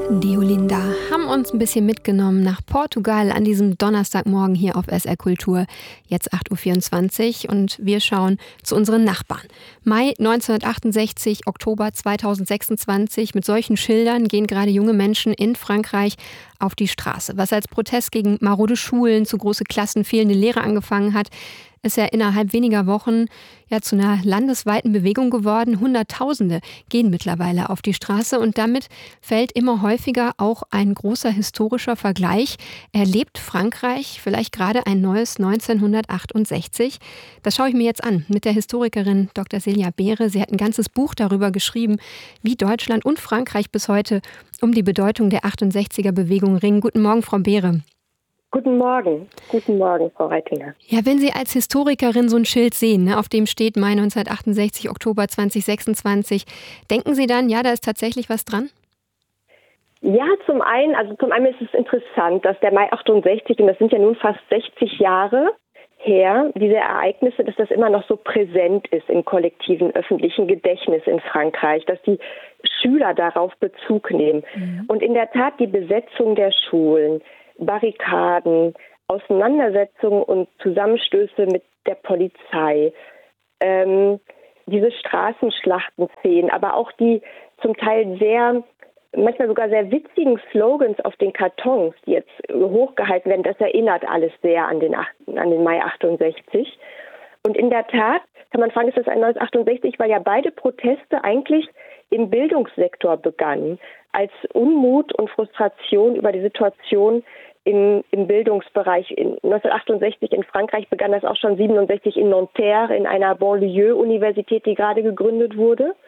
Die Olinda haben uns ein bisschen mitgenommen nach Portugal an diesem Donnerstagmorgen hier auf SR Kultur. Jetzt 8.24 Uhr und wir schauen zu unseren Nachbarn. Mai 1968, Oktober 2026. Mit solchen Schildern gehen gerade junge Menschen in Frankreich auf die Straße. Was als Protest gegen marode Schulen, zu große Klassen, fehlende Lehrer angefangen hat, ist ja innerhalb weniger Wochen zu einer landesweiten Bewegung geworden. Hunderttausende gehen mittlerweile auf die Straße und damit fällt immer häufiger auch ein großer historischer Vergleich. Erlebt Frankreich vielleicht gerade ein neues 1968? Das schaue ich mir jetzt an mit der Historikerin Dr. Silja Beere. Sie hat ein ganzes Buch darüber geschrieben, wie Deutschland und Frankreich bis heute um die Bedeutung der 68er-Bewegung ringen. Guten Morgen, Frau Beere. Guten Morgen, Frau Reitinger. Ja, wenn Sie als Historikerin so ein Schild sehen, auf dem steht Mai 1968, Oktober 2026, denken Sie dann, ja, da ist tatsächlich was dran? Ja, zum einen ist es interessant, dass der Mai 68, und das sind ja nun fast 60 Jahre her, diese Ereignisse, dass das immer noch so präsent ist im kollektiven öffentlichen Gedächtnis in Frankreich, dass die Schüler darauf Bezug nehmen. Und in der Tat die Besetzung der Schulen, Barrikaden, Auseinandersetzungen und Zusammenstöße mit der Polizei, diese Straßenschlachtenszenen, aber auch die zum Teil manchmal sogar sehr witzigen Slogans auf den Kartons, die jetzt hochgehalten werden, das erinnert alles sehr an den Mai 68. Und in der Tat kann man fragen, ist das ein neues 68, weil ja beide Proteste eigentlich im Bildungssektor begannen, als Unmut und Frustration über die Situation im Bildungsbereich. 1968 in Frankreich begann das auch schon 1967 in Nanterre, in einer Banlieue-Universität, die gerade gegründet wurde,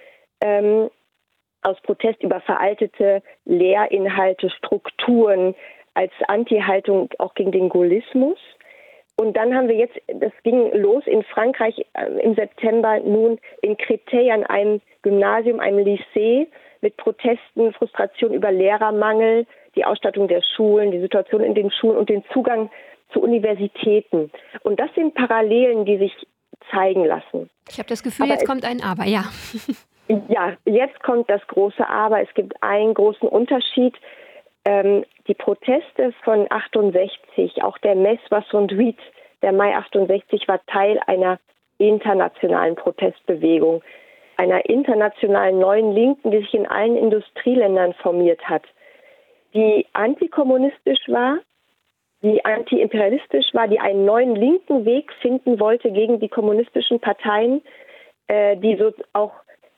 aus Protest über veraltete Lehrinhalte, Strukturen, als Anti-Haltung auch gegen den Gaullismus. Und dann haben wir jetzt, das ging los in Frankreich im September nun in Créteil an einem Gymnasium, einem Lycée, mit Protesten, Frustration über Lehrermangel, die Ausstattung der Schulen, die Situation in den Schulen und den Zugang zu Universitäten. Und das sind Parallelen, die sich zeigen lassen. Ich habe das Gefühl, jetzt kommt ein Aber, ja. Ja, jetzt kommt das große Aber. Es gibt einen großen Unterschied. Die Proteste von 68, auch der Mai 68, der Mai 68 war Teil einer internationalen Protestbewegung, einer internationalen neuen Linken, die sich in allen Industrieländern formiert hat, die antikommunistisch war, die antiimperialistisch war, die einen neuen linken Weg finden wollte gegen die kommunistischen Parteien, die so auch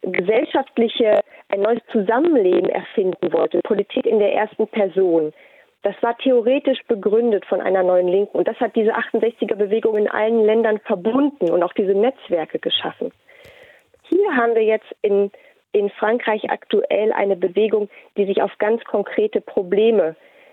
ein neues Zusammenleben erfinden wollte, Politik in der ersten Person. Das war theoretisch begründet von einer neuen Linken und das hat diese 68er-Bewegung in allen Ländern verbunden und auch diese Netzwerke geschaffen. Hier haben wir jetzt in Frankreich aktuell eine Bewegung, die sich auf ganz konkrete Probleme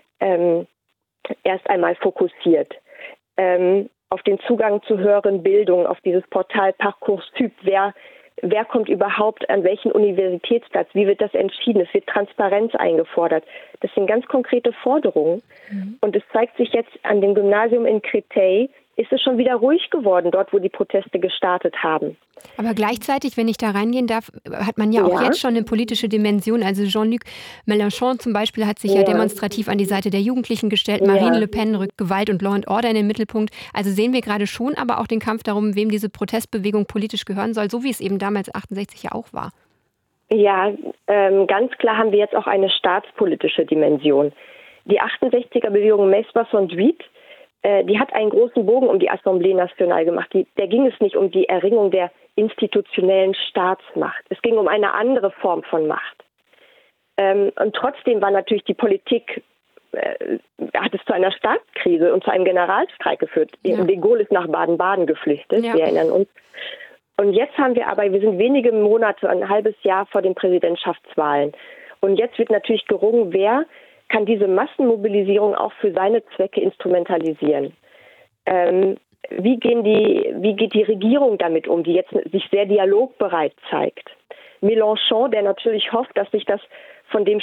erst einmal fokussiert. Auf den Zugang zu höheren Bildung, auf dieses Portal Parcoursup, wer kommt überhaupt an welchen Universitätsplatz? Wie wird das entschieden? Es wird Transparenz eingefordert. Das sind ganz konkrete Forderungen. Und es zeigt sich jetzt an dem Gymnasium in Créteil, ist es schon wieder ruhig geworden, dort, wo die Proteste gestartet haben. Aber gleichzeitig, wenn ich da reingehen darf, hat man ja auch jetzt schon eine politische Dimension. Also Jean-Luc Mélenchon zum Beispiel hat sich ja demonstrativ an die Seite der Jugendlichen gestellt. Marine Le Pen rückt Gewalt und Law and Order in den Mittelpunkt. Also sehen wir gerade schon aber auch den Kampf darum, wem diese Protestbewegung politisch gehören soll, so wie es eben damals 68 ja auch war. Ja, ganz klar haben wir jetzt auch eine staatspolitische Dimension. Die 68er-Bewegung Mai 68, die hat einen großen Bogen um die Assemblée Nationale gemacht. Der ging es nicht um die Erringung der institutionellen Staatsmacht. Es ging um eine andere Form von Macht. Und trotzdem war natürlich die Politik, hat es zu einer Staatskrise und zu einem Generalstreik geführt. Ja. De Gaulle ist nach Baden-Baden geflüchtet, wir erinnern uns. Und jetzt wir sind wenige Monate, ein halbes Jahr vor den Präsidentschaftswahlen. Und jetzt wird natürlich gerungen, wer kann diese Massenmobilisierung auch für seine Zwecke instrumentalisieren. Wie geht die Regierung damit um, die jetzt sich sehr dialogbereit zeigt? Mélenchon, der natürlich hofft, dass sich das von dem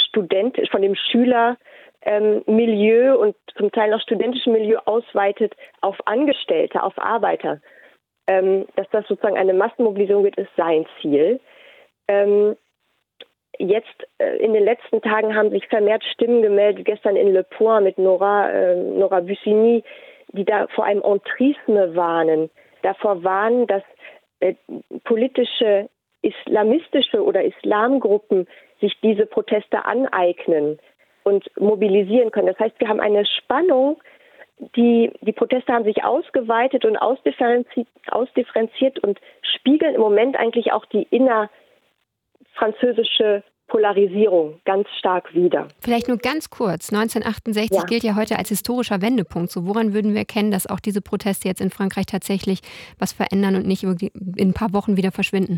Schülermilieu und zum Teil auch studentischen Milieu ausweitet auf Angestellte, auf Arbeiter. Dass das sozusagen eine Massenmobilisierung wird, ist sein Ziel. Jetzt in den letzten Tagen haben sich vermehrt Stimmen gemeldet, gestern in Le Point mit Nora Bussigny, die da vor einem Entrisme warnen, davor warnen, dass politische islamistische oder Islamgruppen sich diese Proteste aneignen und mobilisieren können. Das heißt, wir haben eine Spannung, die Proteste haben sich ausgeweitet und ausdifferenziert und spiegeln im Moment eigentlich auch die innerfranzösische Polarisierung ganz stark wider. Vielleicht nur ganz kurz. 1968 gilt ja heute als historischer Wendepunkt. So, woran würden wir erkennen, dass auch diese Proteste jetzt in Frankreich tatsächlich was verändern und nicht in ein paar Wochen wieder verschwinden?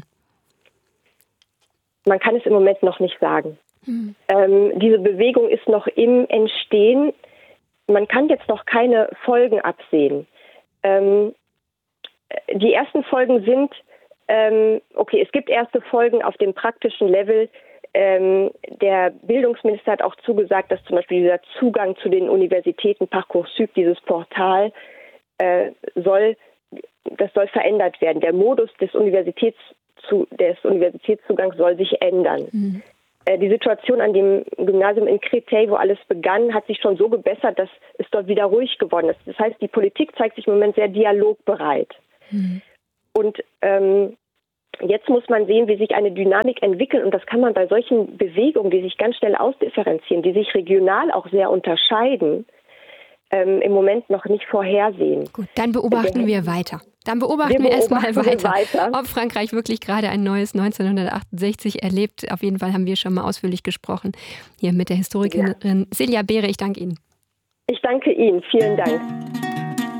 Man kann es im Moment noch nicht sagen. Diese Bewegung ist noch im Entstehen. Man kann jetzt noch keine Folgen absehen. Die ersten Folgen sind, es gibt erste Folgen auf dem praktischen Level. Der Bildungsminister hat auch zugesagt, dass zum Beispiel dieser Zugang zu den Universitäten, Parcoursup, dieses Portal, soll verändert werden. Der Modus des Universitätszugangs soll sich ändern. Die Situation an dem Gymnasium in Créteil, wo alles begann, hat sich schon so gebessert, dass es dort wieder ruhig geworden ist. Das heißt, die Politik zeigt sich im Moment sehr dialogbereit. Und jetzt muss man sehen, wie sich eine Dynamik entwickelt. Und das kann man bei solchen Bewegungen, die sich ganz schnell ausdifferenzieren, die sich regional auch sehr unterscheiden, im Moment noch nicht vorhersehen. Gut, dann beobachten wir weiter. Dann beobachten wir erstmal weiter, ob Frankreich wirklich gerade ein neues 1968 erlebt. Auf jeden Fall haben wir schon mal ausführlich gesprochen. Hier mit der Historikerin Celia Beere. Ich danke Ihnen. Ich danke Ihnen. Vielen Dank.